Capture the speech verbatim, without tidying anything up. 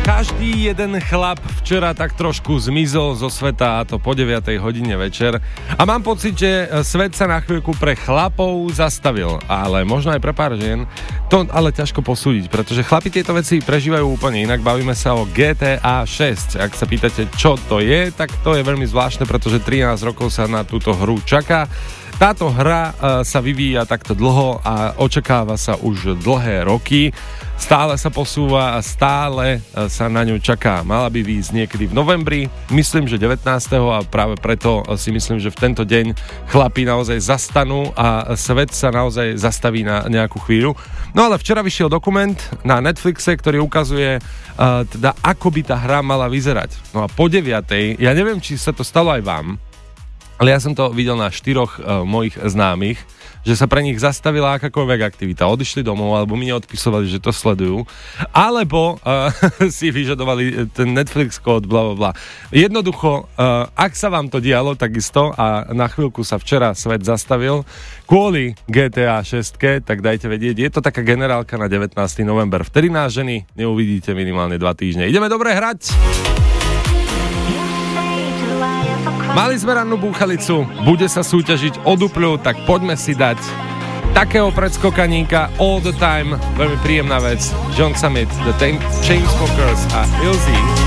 Každý jeden chlap včera tak trošku zmizol zo sveta, a to po deviatej hodine večer. A mám pocit, že svet sa na chvíľku pre chlapov zastavil, ale možno aj pre pár žien. To ale ťažko posúdiť, pretože chlapi tieto veci prežívajú úplne inak. Bavíme sa o G T A šesť. Ak sa pýtate, čo to je, tak to je veľmi zvláštne, pretože trinásť rokov sa na túto hru čaká. Táto hra sa vyvíja takto dlho a očakáva sa už dlhé roky. Stále sa posúva a stále sa na ňu čaká. Mala by výjsť niekedy v novembri, myslím, že devätnásteho a práve preto si myslím, že v tento deň chlapi naozaj zastanú a svet sa naozaj zastaví na nejakú chvíľu. No ale včera vyšiel dokument na Netflixe, ktorý ukazuje uh, teda ako by tá hra mala vyzerať. No a po deviatej, ja neviem, či sa to stalo aj vám, ale ja som to videl na štyroch uh, mojich známych, že sa pre nich zastavila akákoľvek aktivita. Odišli domov, alebo mi neodpisovali, že to sledujú, alebo uh, si vyžadovali ten Netflix kód, bla, bla, bla. Jednoducho, uh, ak sa vám to dialo takisto a na chvíľku sa včera svet zastavil kvôli G T A šesť, tak dajte vedieť. Je to taká generálka na devätnásteho november. Vtedy nás ženy neuvidíte minimálne dva týždne. Ideme dobre hrať! Mali sme rannú búchalicu, bude sa súťažiť o dupľu, tak poďme si dať takého predskokaníka all the time, veľmi príjemná vec. John Summit, The Chainsmokers a Ilzy.